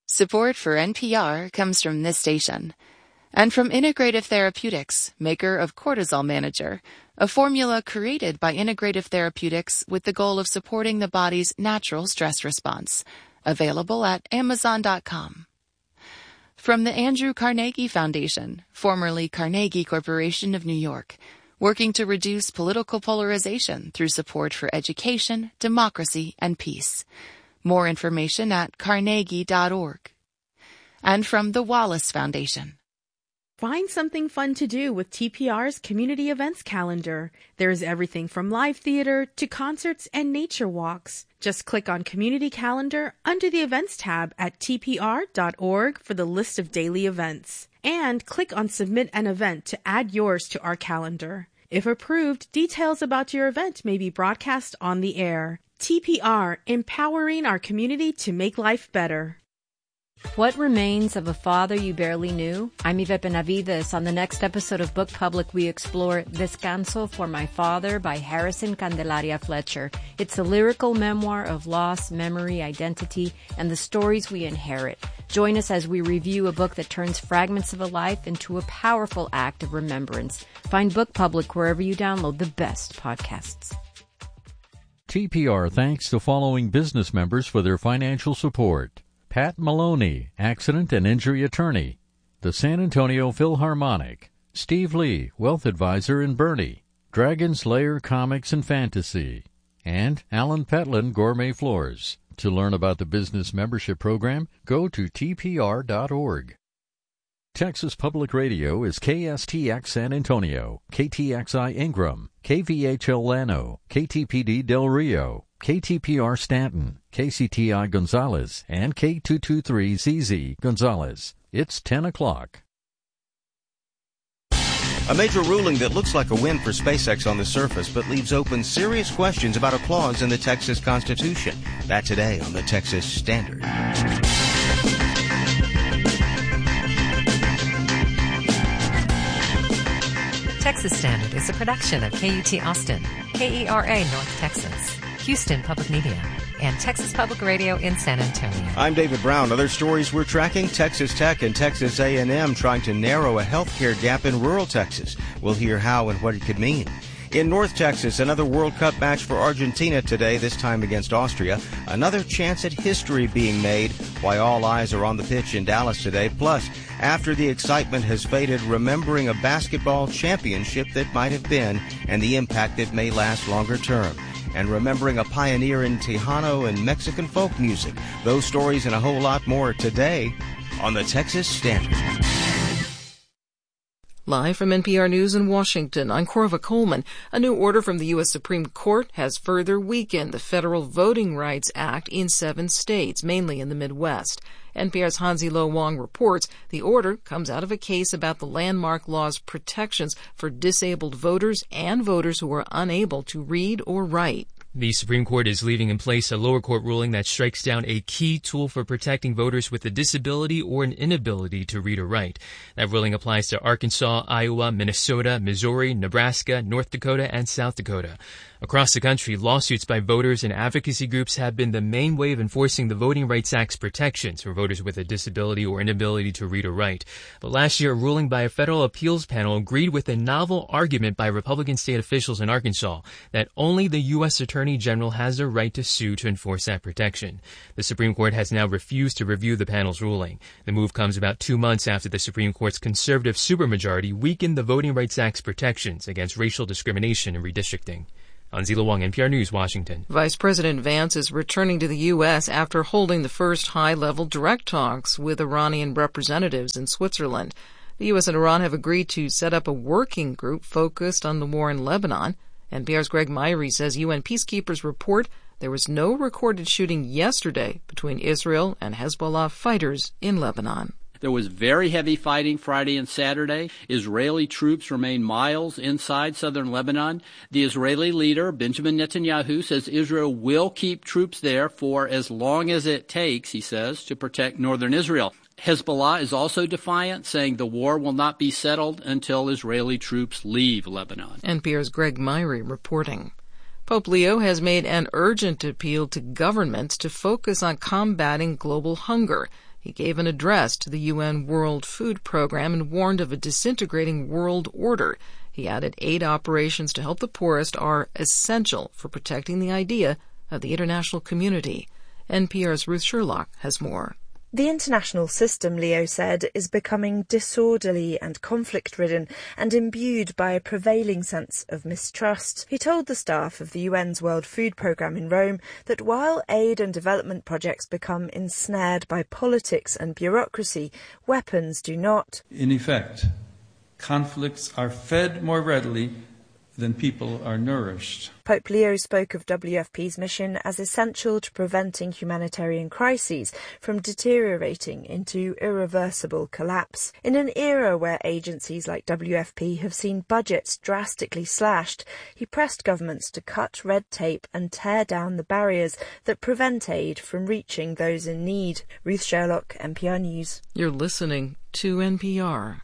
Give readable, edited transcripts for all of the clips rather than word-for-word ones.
Support for NPR comes from this station and from Integrative Therapeutics, maker of Cortisol Manager, a formula created by Integrative Therapeutics with the goal of supporting the body's natural stress response. Available at Amazon.com. From the Andrew Carnegie Foundation, formerly Carnegie Corporation of New York, working to reduce political polarization through support for education, democracy, and peace. More information at carnegie.org. And from the Wallace Foundation. Find something fun to do with TPR's community events calendar. There's everything from live theater to concerts and nature walks. Just click on Community Calendar under the Events tab at tpr.org for the list of daily events. And click on Submit an Event to add yours to our calendar. If approved, details about your event may be broadcast on the air. TPR, empowering our community to make life better. What Remains of a Father You Barely Knew? I'm Yvette Benavides. On the next episode of Book Public, we explore Descanso for My Father by Harrison Candelaria Fletcher. It's a lyrical memoir of loss, memory, identity, and the stories we inherit. Join us as we review a book that turns fragments of a life into a powerful act of remembrance. Find Book Public wherever you download the best podcasts. TPR thanks the following business members for their financial support. Pat Maloney, Accident and Injury Attorney. The San Antonio Philharmonic. Steve Lee, Wealth Advisor in Bernie. Dragon Slayer Comics and Fantasy. And Alan Petlin, Gourmet Floors. To learn about the business membership program, go to tpr.org. Texas Public Radio is KSTX San Antonio, KTXI Ingram, KVHL Llano, KTPD Del Rio, KTPR Stanton, KCTI Gonzales, and K223ZZ Gonzales. It's 10 o'clock. A major ruling that looks like a win for SpaceX on the surface, but leaves open serious questions about a clause in the Texas Constitution. That today on the Texas Standard. Texas Standard is a production of KUT Austin, KERA North Texas, Houston Public Media, and Texas Public Radio in San Antonio. I'm David Brown. Other stories we're tracking: Texas Tech and Texas A&M trying to narrow a healthcare gap in rural Texas. We'll hear how and what it could mean. In North Texas, another World Cup match for Argentina today, this time against Austria. Another chance at history being made, while all eyes are on the pitch in Dallas today. Plus, after the excitement has faded, remembering a basketball championship that might have been and the impact that may last longer term. And remembering a pioneer in Tejano and Mexican folk music. Those stories and a whole lot more today on the Texas Standard. Live from NPR News in Washington, I'm Corva Coleman. A new order from the U.S. Supreme Court has further weakened the Federal Voting Rights Act in 7 states, mainly in the Midwest. NPR's Hansi Lo Wong reports the order comes out of a case about the landmark law's protections for disabled voters and voters who are unable to read or write. The Supreme Court is leaving in place a lower court ruling that strikes down a key tool for protecting voters with a disability or an inability to read or write. That ruling applies to Arkansas, Iowa, Minnesota, Missouri, Nebraska, North Dakota, and South Dakota. Across the country, lawsuits by voters and advocacy groups have been the main way of enforcing the Voting Rights Act's protections for voters with a disability or inability to read or write. But last year, a ruling by a federal appeals panel agreed with a novel argument by Republican state officials in Arkansas that only the U.S. Attorney General has the right to sue to enforce that protection. The Supreme Court has now refused to review the panel's ruling. The move comes about 2 months after the Supreme Court's conservative supermajority weakened the Voting Rights Act's protections against racial discrimination and redistricting. Hansi Lo Wong, NPR News, Washington. Vice President Vance is returning to the U.S. after holding the first high-level direct talks with Iranian representatives in Switzerland. The U.S. and Iran have agreed to set up a working group focused on the war in Lebanon. NPR's Greg Myrie says UN peacekeepers report there was no recorded shooting yesterday between Israel and Hezbollah fighters in Lebanon. There was very heavy fighting Friday and Saturday. Israeli troops remain miles inside southern Lebanon. The Israeli leader, Benjamin Netanyahu, says Israel will keep troops there for as long as it takes, he says, to protect northern Israel. Hezbollah is also defiant, saying the war will not be settled until Israeli troops leave Lebanon. NPR's Greg Myrie reporting. Pope Leo has made an urgent appeal to governments to focus on combating global hunger. He gave an address to the UN World Food Program and warned of a disintegrating world order. He added aid operations to help the poorest are essential for protecting the idea of the international community. NPR's Ruth Sherlock has more. The international system, Leo said, is becoming disorderly and conflict-ridden and imbued by a prevailing sense of mistrust. He told the staff of the UN's World Food Programme in Rome that while aid and development projects become ensnared by politics and bureaucracy, weapons do not. In effect, conflicts are fed more readily than people are nourished. Pope Leo spoke of WFP's mission as essential to preventing humanitarian crises from deteriorating into irreversible collapse. In an era where agencies like WFP have seen budgets drastically slashed, he pressed governments to cut red tape and tear down the barriers that prevent aid from reaching those in need. Ruth Sherlock, NPR News. You're listening to NPR.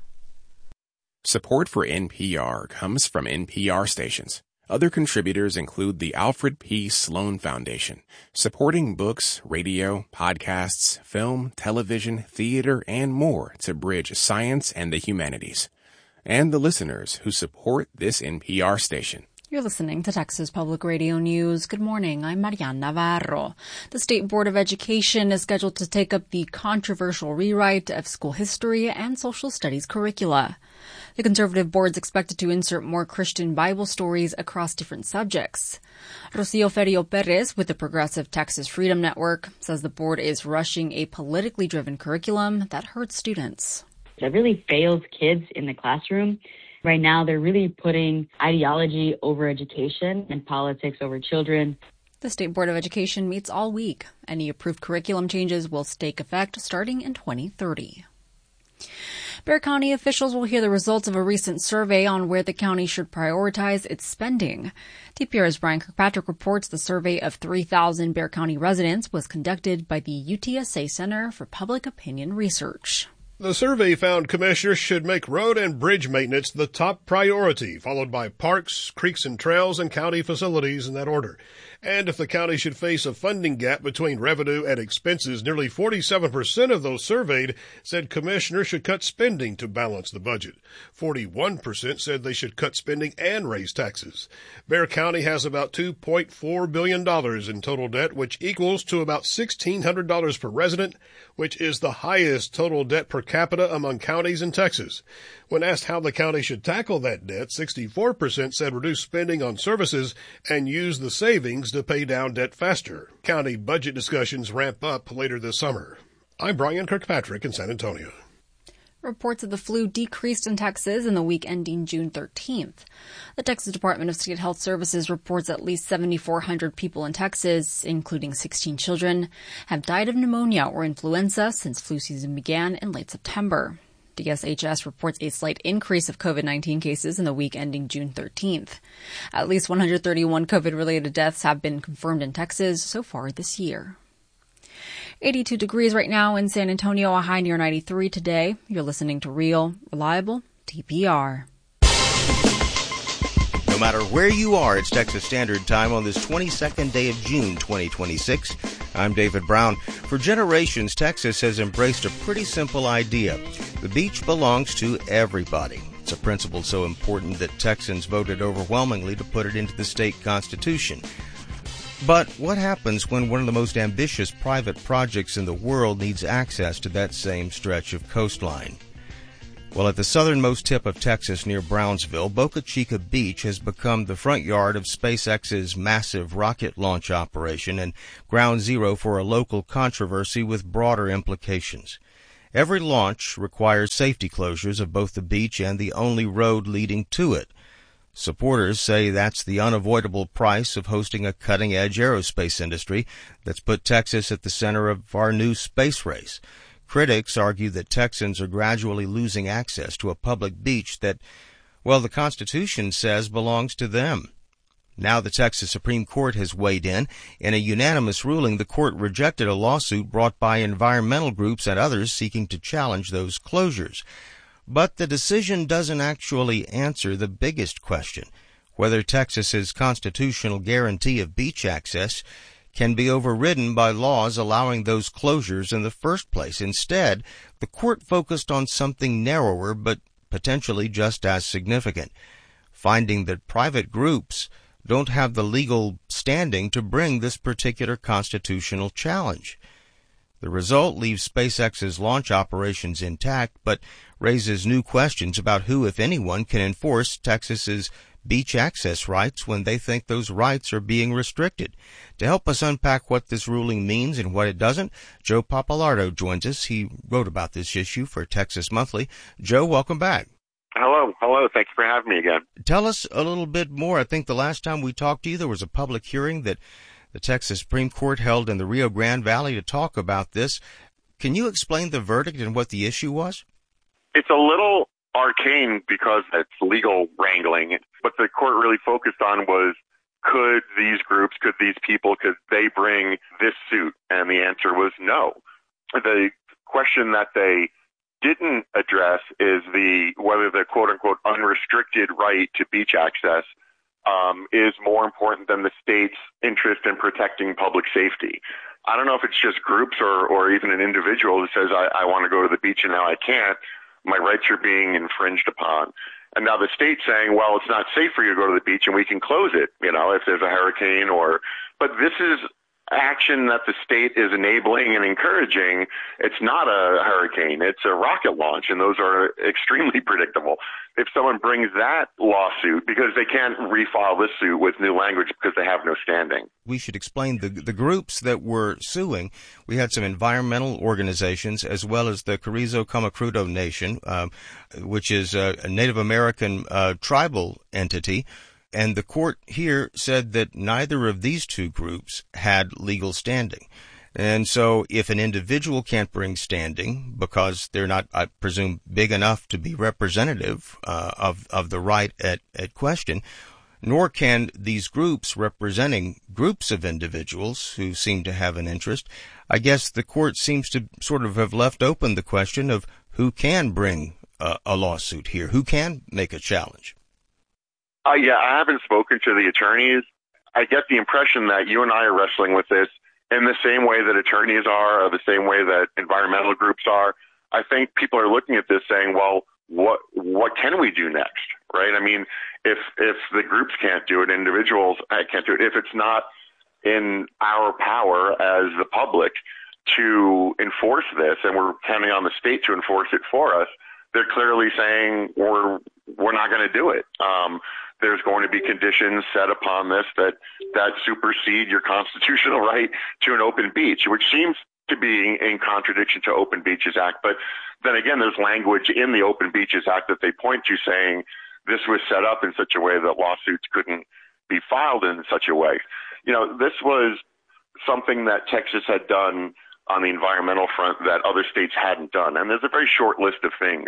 Support for NPR comes from NPR stations. Other contributors include the Alfred P. Sloan Foundation, supporting books, radio, podcasts, film, television, theater, and more to bridge science and the humanities. And the listeners who support this NPR station. You're listening to Texas Public Radio News. Good morning. I'm Mariana Navarro. The State Board of Education is scheduled to take up the controversial rewrite of school history and social studies curricula. The conservative board is expected to insert more Christian Bible stories across different subjects. Rocio Ferio Perez with the Progressive Texas Freedom Network says the board is rushing a politically driven curriculum that hurts students. It really fails kids in the classroom. Right now, they're really putting ideology over education and politics over children. The State Board of Education meets all week. Any approved curriculum changes will take effect starting in 2030. Bexar County officials will hear the results of a recent survey on where the county should prioritize its spending. TPR's Brian Kirkpatrick reports the survey of 3,000 Bexar County residents was conducted by the UTSA Center for Public Opinion Research. The survey found commissioners should make road and bridge maintenance the top priority, followed by parks, creeks and trails, and county facilities in that order. And if the county should face a funding gap between revenue and expenses, nearly 47% of those surveyed said commissioners should cut spending to balance the budget. 41% said they should cut spending and raise taxes. Bexar County has about $2.4 billion in total debt, which equals to about $1,600 per resident, which is the highest total debt per capita among counties in Texas. When asked how the county should tackle that debt, 64% said reduce spending on services and use the savings to pay down debt faster. County budget discussions ramp up later this summer. I'm Brian Kirkpatrick in San Antonio. Reports of the flu decreased in Texas in the week ending June 13th. The Texas Department of State Health Services reports at least 7,400 people in Texas, including 16 children, have died of pneumonia or influenza since flu season began in late September. DSHS reports a slight increase of COVID-19 cases in the week ending June 13th. At least 131 COVID-related deaths have been confirmed in Texas so far this year. 82 degrees right now in San Antonio, a high near 93 today. You're listening to Real, Reliable, TPR. No matter where you are, it's Texas Standard Time on this 22nd day of June 2026. I'm David Brown. For generations, Texas has embraced a pretty simple idea. The beach belongs to everybody. It's a principle so important that Texans voted overwhelmingly to put it into the state constitution. But what happens when one of the most ambitious private projects in the world needs access to that same stretch of coastline? Well, at the southernmost tip of Texas near Brownsville, Boca Chica Beach has become the front yard of SpaceX's massive rocket launch operation and ground zero for a local controversy with broader implications. Every launch requires safety closures of both the beach and the only road leading to it. Supporters say that's the unavoidable price of hosting a cutting-edge aerospace industry that's put Texas at the center of our new space race. Critics argue that Texans are gradually losing access to a public beach that, well, the Constitution says belongs to them. Now the Texas Supreme Court has weighed in. In a unanimous ruling, the court rejected a lawsuit brought by environmental groups and others seeking to challenge those closures. But the decision doesn't actually answer the biggest question, whether Texas's constitutional guarantee of beach access can be overridden by laws allowing those closures in the first place. Instead, the court focused on something narrower but potentially just as significant, finding that private groups don't have the legal standing to bring this particular constitutional challenge. The result leaves SpaceX's launch operations intact, but raises new questions about who, if anyone, can enforce Texas's beach access rights when they think those rights are being restricted. To help us unpack what this ruling means and what it doesn't, Joe Pappalardo joins us. He wrote about this issue for Texas Monthly. Joe, welcome back. Hello. Thank you for having me again. Tell us a little bit more. I think the last time we talked to you, there was a public hearing that the Texas Supreme Court held in the Rio Grande Valley to talk about this. Can you explain the verdict and what the issue was? It's a little arcane because it's legal wrangling. What the court really focused on was, could these groups, could these people, could they bring this suit? And the answer was no. The question that they didn't address is whether the quote-unquote unrestricted right to beach access is more important than the state's interest in protecting public safety. I don't know if it's just groups or even an individual who says, I want to go to the beach and now I can't. My rights are being infringed upon. And now the state's saying, well, it's not safe for you to go to the beach and we can close it, if there's a hurricane but this is action that the state is enabling and encouraging. It's not a hurricane, it's a rocket launch, and those are extremely predictable. If someone brings that lawsuit, because they can't refile this suit with new language because they have no standing. We should explain the groups that were suing. We had some environmental organizations as well as the Carrizo Comecrudo Nation, which is a Native American tribal entity. And the court here said that neither of these two groups had legal standing. And so if an individual can't bring standing because they're not, I presume, big enough to be representative of the right at question, nor can these groups representing groups of individuals who seem to have an interest, I guess the court seems to sort of have left open the question of who can bring a lawsuit here, who can make a challenge. Yeah, I haven't spoken to the attorneys. I get the impression that you and I are wrestling with this in the same way that attorneys are, or the same way that environmental groups are. I think people are looking at this saying, well, what can we do next, right? I mean, if the groups can't do it, individuals can't do it, if it's not in our power as the public to enforce this, and we're counting on the state to enforce it for us, they're clearly saying we're not going to do it. There's going to be conditions set upon this that supersede your constitutional right to an open beach, which seems to be in contradiction to Open Beaches Act. But then again, there's language in the Open Beaches Act that they point to saying this was set up in such a way that lawsuits couldn't be filed in such a way. This was something that Texas had done on the environmental front that other states hadn't done. And there's a very short list of things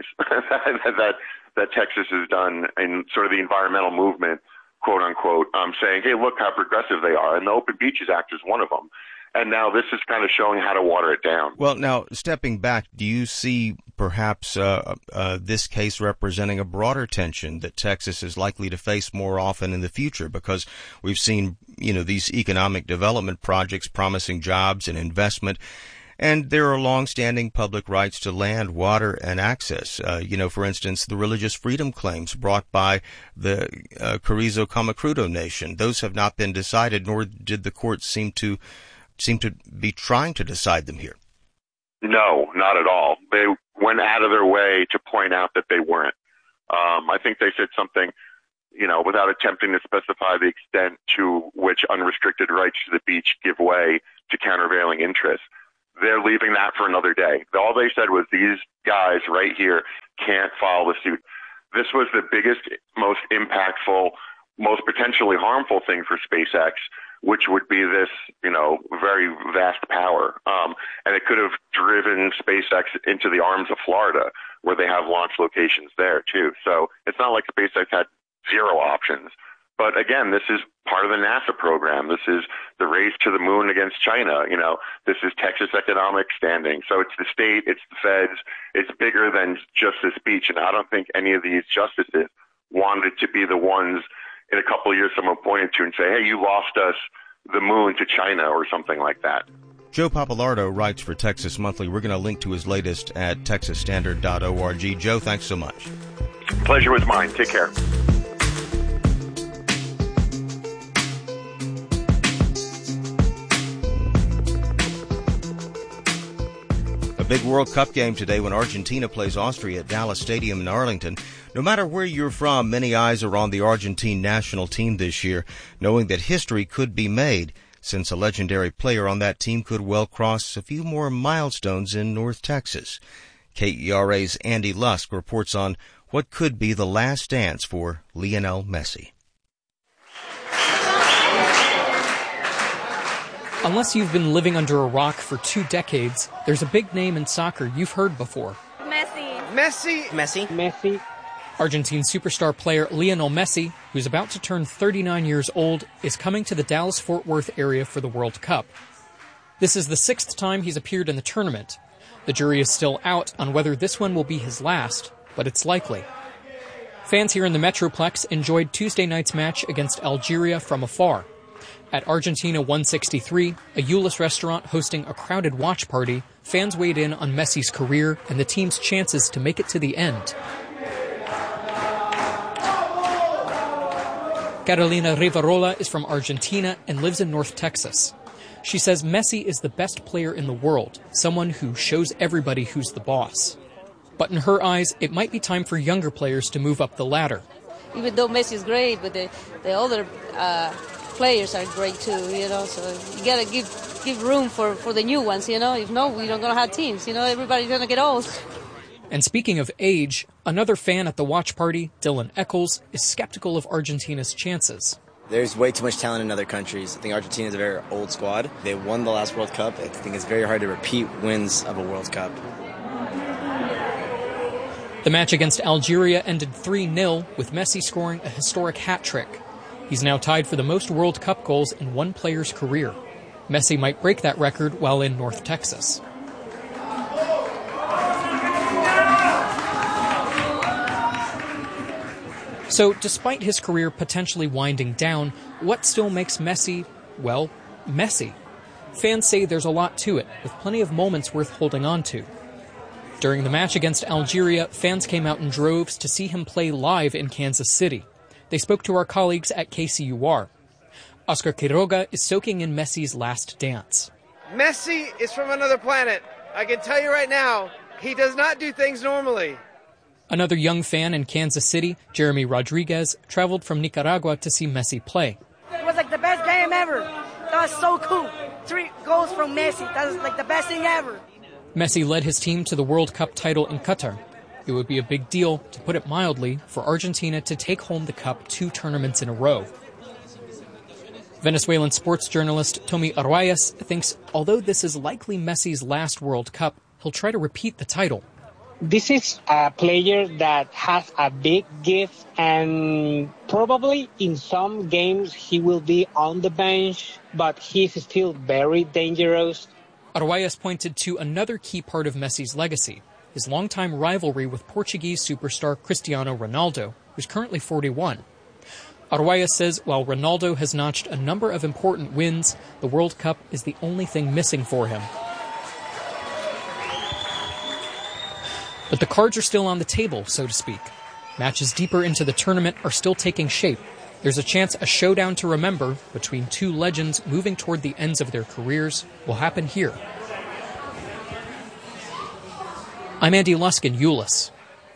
that Texas has done in sort of the environmental movement, quote unquote, saying, hey, look how progressive they are. And the Open Beaches Act is one of them. And now this is kind of showing how to water it down. Well, now, stepping back, do you see perhaps this case representing a broader tension that Texas is likely to face more often in the future? Because we've seen, these economic development projects promising jobs and investment, and there are long-standing public rights to land, water, and access. For instance, the religious freedom claims brought by the Carrizo Comecrudo Nation. Those have not been decided, nor did the court seem to be trying to decide them here. No, not at all. They went out of their way to point out that they weren't. I think they said something, without attempting to specify the extent to which unrestricted rights to the beach give way to countervailing interests. They're leaving that for another day. All they said was these guys right here can't file the suit. This was the biggest, most impactful, most potentially harmful thing for SpaceX, which would be this, very vast power. And it could have driven SpaceX into the arms of Florida, where they have launch locations there too. So it's not like SpaceX had zero options. But again, this is part of the NASA program. This is the race to the moon against China. This is Texas economic standing. So it's the state, it's the feds. It's bigger than just this beach. And I don't think any of these justices wanted to be the ones in a couple of years someone pointed to and say, hey, you lost us the moon to China or something like that. Joe Papalardo writes for Texas Monthly. We're going to link to his latest at texasstandard.org. Joe, thanks so much. Pleasure was mine. Take care. A big World Cup game today when Argentina plays Austria at Dallas Stadium in Arlington. No matter where you're from, many eyes are on the Argentine national team this year, knowing that history could be made, since a legendary player on that team could well cross a few more milestones in North Texas. KERA's Andy Lusk reports on what could be the last dance for Lionel Messi. Unless you've been living under a rock for 2 decades, there's a big name in soccer you've heard before. Messi. Argentine superstar player Lionel Messi, who's about to turn 39 years old, is coming to the Dallas-Fort Worth area for the World Cup. This is the 6th time he's appeared in the tournament. The jury is still out on whether this one will be his last, but it's likely. Fans here in the Metroplex enjoyed Tuesday night's match against Algeria from afar. At Argentina 163, a Euless restaurant hosting a crowded watch party, fans weighed in on Messi's career and the team's chances to make it to the end. Carolina Rivarola is from Argentina and lives in North Texas. She says Messi is the best player in the world, someone who shows everybody who's the boss. But in her eyes, it might be time for younger players to move up the ladder. Even though Messi is great, but the other players are great too, so you got to give room for the new ones, If not, we don't going to have teams, everybody's going to get old. And speaking of age, another fan at the watch party, Dylan Eccles, is skeptical of Argentina's chances. There's way too much talent in other countries. I think Argentina is a very old squad. They won the last World Cup. I think it's very hard to repeat wins of a World Cup. The match against Algeria ended 3-0, with Messi scoring a historic hat trick. He's now tied for the most World Cup goals in one player's career. Messi might break that record while in North Texas. So, despite his career potentially winding down, what still makes Messi, well, Messi? Fans say there's a lot to it, with plenty of moments worth holding on to. During the match against Algeria, fans came out in droves to see him play live in Kansas City. They spoke to our colleagues at KCUR. Oscar Quiroga is soaking in Messi's last dance. Messi is from another planet. I can tell you right now, he does not do things normally. Another young fan in Kansas City, Jeremy Rodriguez, traveled from Nicaragua to see Messi play. It was like the best game ever. That was so cool. 3 goals from Messi. That was like the best thing ever. Messi led his team to the World Cup title in Qatar. It would be a big deal, to put it mildly, for Argentina to take home the cup 2 tournaments in a row. Venezuelan sports journalist Tommy Arruayas thinks although this is likely Messi's last World Cup, he'll try to repeat the title. This is a player that has a big gift, and probably in some games he will be on the bench, but he's still very dangerous. Arruayas pointed to another key part of Messi's legacy, his longtime rivalry with Portuguese superstar Cristiano Ronaldo, who's currently 41. Arruayas says while Ronaldo has notched a number of important wins, the World Cup is the only thing missing for him. But the cards are still on the table, so to speak. Matches deeper into the tournament are still taking shape. There's a chance a showdown to remember between 2 legends moving toward the ends of their careers will happen here. I'm Andy Lusk in Euless.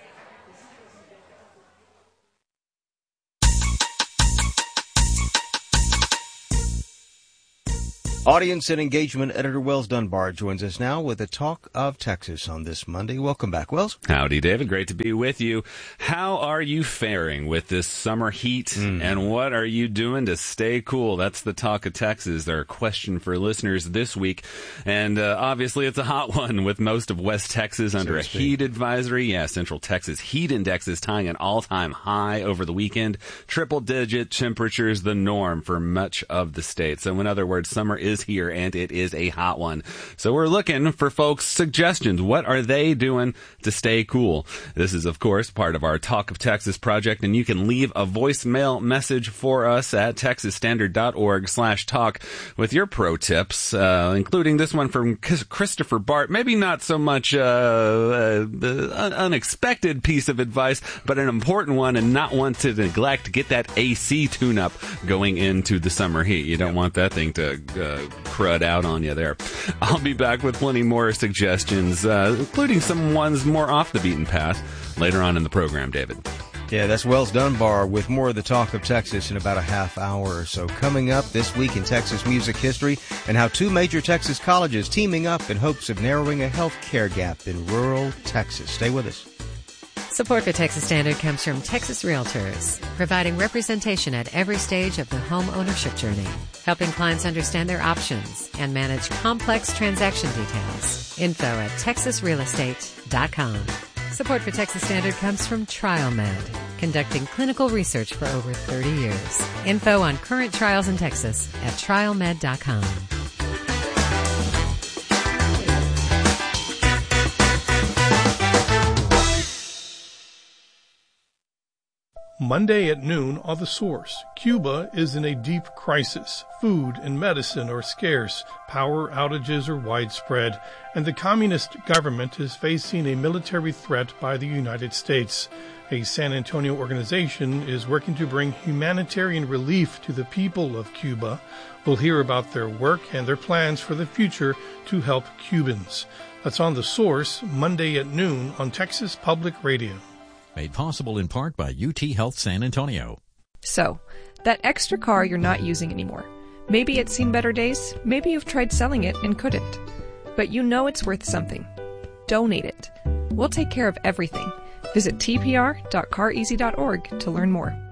Audience and engagement editor Wells Dunbar joins us now with a Talk of Texas on this Monday. Welcome back, Wells. Howdy, David. Great to be with you. How are you faring with this summer heat, and what are you doing to stay cool? That's the Talk of Texas, our question for listeners this week. And obviously it's a hot one with most of West Texas under a heat advisory. Yeah, Central Texas heat index is tying an all-time high over the weekend. Triple-digit temperatures the norm for much of the state. So in other words, summer is is here, and it is a hot one. So we're looking for folks' suggestions. What are they doing to stay cool? This is, of course, part of our Talk of Texas project, and you can leave a voicemail message for us at texasstandard.org/talk with your pro tips, including this one from Christopher Bart. Maybe not so much unexpected piece of advice, but an important one, and not one to neglect. To get that AC tune-up going into the summer heat. You don't want that thing to crud out on you there. I'll be back with plenty more suggestions, including some ones more off the beaten path later on in the program, David. Yeah, that's Wells Dunbar with more of the Talk of Texas in about a half hour or so. Coming up this week in Texas music history, and how two major Texas colleges teaming up in hopes of narrowing a health care gap in rural Texas. Stay with us. Support for Texas Standard comes from Texas Realtors, providing representation at every stage of the home ownership journey, helping clients understand their options and manage complex transaction details. Info at texasrealestate.com. Support for Texas Standard comes from TrialMed, conducting clinical research for over 30 years. Info on current trials in Texas at trialmed.com. Monday at noon on The Source. Cuba is in a deep crisis. Food and medicine are scarce, power outages are widespread, and the communist government is facing a military threat by the United States. A San Antonio organization is working to bring humanitarian relief to the people of Cuba. We'll hear about their work and their plans for the future to help Cubans. That's on The Source, Monday at noon on Texas Public Radio. Made possible in part by UT Health San Antonio. So, that extra car you're not using anymore. Maybe it's seen better days, maybe you've tried selling it and couldn't. But you know it's worth something. Donate it. We'll take care of everything. Visit tpr.careasy.org to learn more.